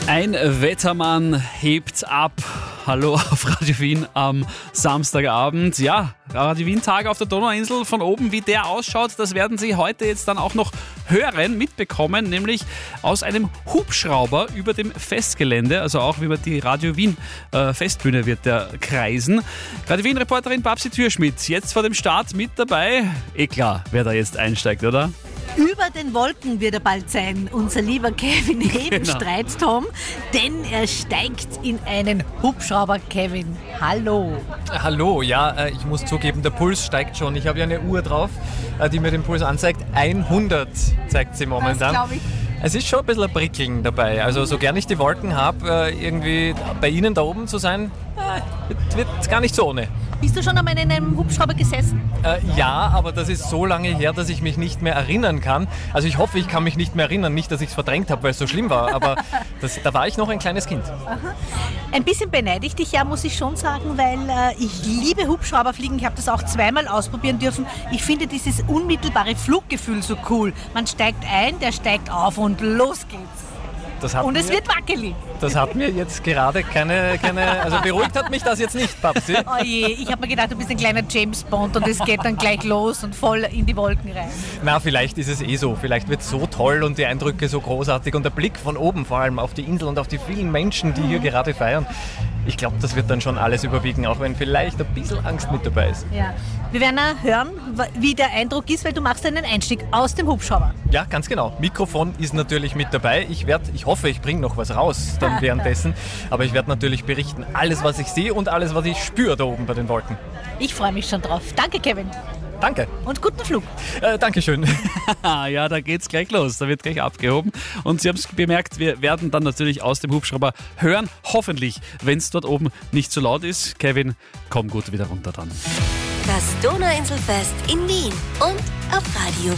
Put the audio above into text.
Ein Wettermann hebt ab. Hallo auf Radio Wien am Samstagabend. Ja, Radio Wien Tag auf der Donauinsel. Von oben, wie der ausschaut, das werden Sie heute jetzt dann auch noch hören, mitbekommen. Nämlich aus einem Hubschrauber über dem Festgelände. Also auch über die Radio Wien Festbühne wird der kreisen. Radio Wien Reporterin Babsi Türschmidt jetzt vor dem Start mit dabei. Klar, wer da jetzt einsteigt, oder? Über den Wolken wird er bald sein, unser lieber Kevin Hedenstreit-Tom, denn er steigt in einen Hubschrauber. Kevin, hallo. Hallo, ja, ich muss zugeben, der Puls steigt schon. Ich habe ja eine Uhr drauf, die mir den Puls anzeigt. 100 zeigt sie momentan. Das glaube ich. Es ist schon ein bisschen ein Prickeln dabei. Also so gern ich die Wolken habe, irgendwie bei Ihnen da oben zu sein, wird gar nicht so ohne. Bist du schon einmal in einem Hubschrauber gesessen? Ja, aber das ist so lange her, dass ich mich nicht mehr erinnern kann. Also ich hoffe, ich kann mich nicht mehr erinnern. Nicht, dass ich es verdrängt habe, weil es so schlimm war, aber da war ich noch ein kleines Kind. Aha. Ein bisschen beneide ich dich, ja, muss ich schon sagen, weil ich liebe Hubschrauberfliegen. Ich habe das auch zweimal ausprobieren dürfen. Ich finde dieses unmittelbare Fluggefühl so cool. Man steigt ein, der steigt auf und los geht's. Und es wird wackelig. Das hat mir jetzt gerade keine, also beruhigt hat mich das jetzt nicht, Babsi. Oh je, ich habe mir gedacht, du bist ein kleiner James Bond und es geht dann gleich los und voll in die Wolken rein. Na, vielleicht ist es so. Vielleicht wird es so toll und die Eindrücke so großartig und der Blick von oben vor allem auf die Insel und auf die vielen Menschen, die hier gerade feiern. Ich glaube, das wird dann schon alles überwiegen, auch wenn vielleicht ein bisschen Angst mit dabei ist. Ja. Wir werden auch hören, wie der Eindruck ist, weil du machst einen Einstieg aus dem Hubschrauber. Ja, ganz genau. Mikrofon ist natürlich mit dabei. Ich hoffe, ich bringe noch was raus dann währenddessen. Aber ich werde natürlich berichten, alles, was ich sehe und alles, was ich spüre da oben bei den Wolken. Ich freue mich schon drauf. Danke, Kevin. Danke. Und guten Flug. Dankeschön. Ja, da geht's gleich los. Da wird gleich abgehoben. Und Sie haben es bemerkt, wir werden dann natürlich aus dem Hubschrauber hören. Hoffentlich, wenn es dort oben nicht so laut ist. Kevin, komm gut wieder runter dann. Das Donauinselfest in Wien und auf Radio